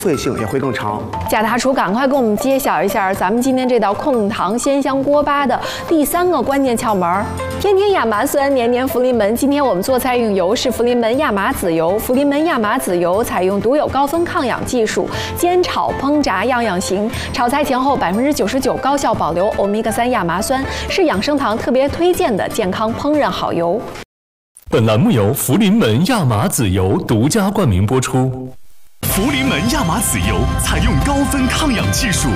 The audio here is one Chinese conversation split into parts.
脆性也会更长。 贾大厨，赶快给我们揭晓一下咱们今天这道控糖鲜香锅巴的第3个关键窍门。天天亚麻酸，年年福临门。今天我们做菜用油是福临门亚麻籽油，福临门亚麻籽油采用独有高分抗氧技术，煎炒烹炸样样行。炒菜前后99%高效保留欧米伽3亚麻酸，是养生堂特别推荐的健康烹饪好油。 本栏目由福临门亚麻籽油独家冠名播出。 福临门亚麻籽油采用高分抗氧技术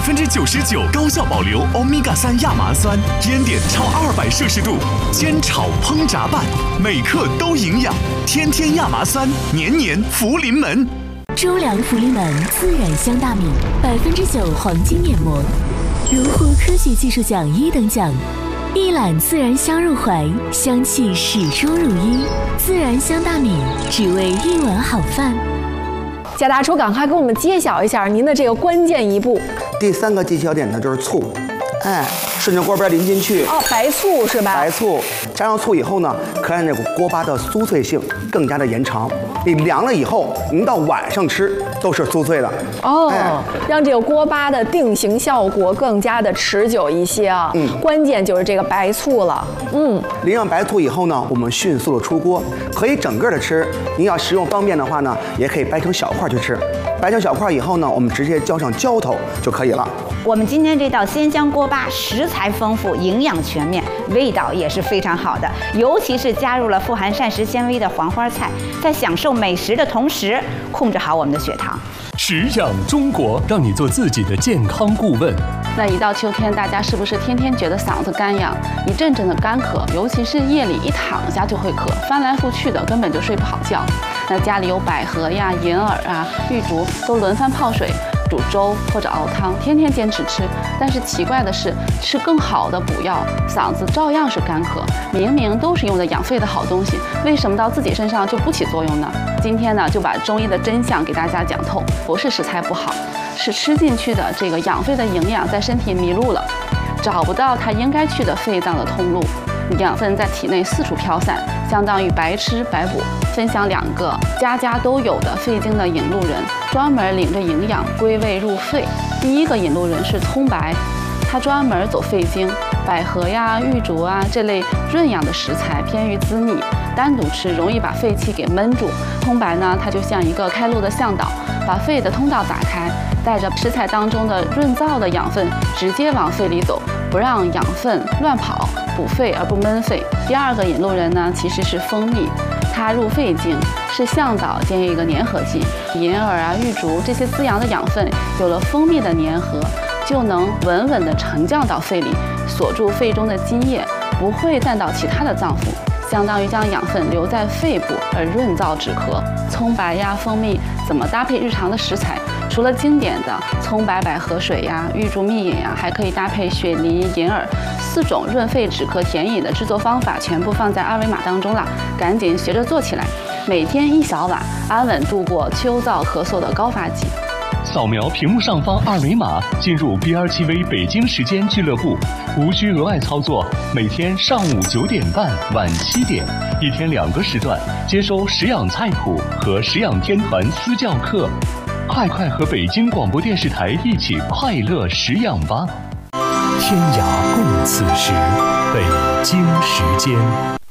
，99%高效保留欧米伽3亚麻酸，烟点超200°C度，煎炒烹炸拌，每克都营养。天天亚麻酸，年年福临门。 周良福临门自然香大米，9%黄金面膜，荣获科学技术奖1等奖。一揽自然香入怀，香气始终如一。自然香大米，只为一碗好饭。 贾大厨，赶快给我们揭晓一下您的这个关键一步。 第3个技巧点呢，就是醋。顺着锅边淋进去。 哦，白醋是吧？ 白醋加上醋以后呢，可让这个锅巴的酥脆性更加的延长。你凉了以后，您到晚上吃都是酥脆的。 让这个锅巴的定型效果更加的持久一些啊。关键就是这个白醋了。 淋上白醋以后呢，我们迅速的出锅，可以整个的吃。您要食用方便的话呢，也可以掰成小块去吃。掰成小块以后呢，我们直接浇上浇头就可以了。 我们今天这道鲜香锅巴食材丰富，营养全面，味道也是非常好的。尤其是加入了富含膳食纤维的黄花菜，在享受美食的同时，控制好我们的血糖。 食养中国，让你做自己的健康顾问。 那一到秋天，大家是不是天天觉得嗓子干痒，一阵阵的干咳，尤其是夜里一躺下就会咳，翻来覆去的，根本就睡不好觉。那家里有百合呀、银耳啊、玉竹，都轮番泡水、煮粥或者熬汤，天天坚持吃。但是奇怪的是，吃更好的补药，嗓子照样是干咳。明明都是用的养肺的好东西，为什么到自己身上就不起作用呢？今天呢，就把中医的真相给大家讲透，不是食材不好，是吃进去的这个养肺的营养在身体迷路了，找不到它应该去的肺脏的通路，养分在体内四处飘散，相当于白吃白补。分享2个家家都有的肺经的引路人，专门领着营养归位入肺。第一个引路人是葱白，它专门走肺经。百合呀、玉竹啊这类润养的食材偏于滋腻，单独吃容易把肺气给闷住。葱白呢，它就像一个开路的向导，把肺的通道打开，带着食材当中的润燥的养分直接往肺里走，不让养分乱跑，补肺而不闷肺。第2个引路人呢，其实是蜂蜜，它入肺经，是向导兼一个粘合剂。银耳啊、玉竹这些滋养的养分，有了蜂蜜的粘合，就能稳稳地沉降到肺里，锁住肺中的津液，不会散到其他的脏腑，相当于将养分留在肺部而润燥止咳。葱白呀、蜂蜜怎么搭配日常的食材？除了经典的葱白百合水呀、玉竹蜜饮呀，还可以搭配雪梨、银耳4种润肺止咳甜饮的制作方法，全部放在2维码当中了，赶紧学着做起来，每天1小碗，安稳度过秋燥咳嗽的高发季。 扫描屏幕上方2维码，进入 BR7V 北京时间俱乐部，无需额外操作。每天上午9点半、晚7点，一天2个时段，接收食养菜谱和食养天团私教课。快和北京广播电视台一起快乐食养吧！天涯共此时，北京时间。